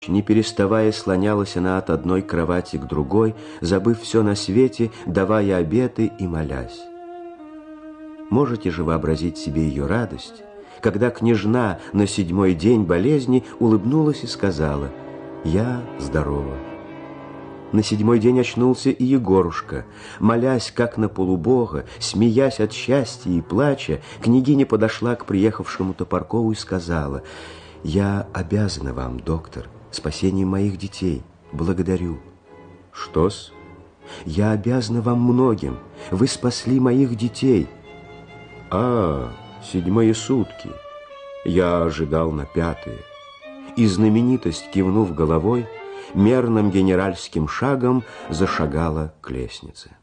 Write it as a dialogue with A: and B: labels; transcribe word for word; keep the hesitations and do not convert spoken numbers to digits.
A: Не переставая, слонялась она от одной кровати к другой, забыв все на свете, давая обеты и молясь. Можете же вообразить себе ее радость, когда княжна на седьмой день болезни улыбнулась и сказала: «Я здорова». На седьмой день очнулся и Егорушка. Молясь, как на полубога, смеясь от счастья и плача, княгиня подошла к приехавшему Топоркову и сказала: «Я обязана вам, доктор, спасением моих детей. Благодарю». «Что-с?» «Я обязана вам многим. Вы спасли моих детей». «А, седьмые сутки. Я ожидал на пятые». И знаменитость, кивнув головой, мерным генеральским шагом зашагала к лестнице.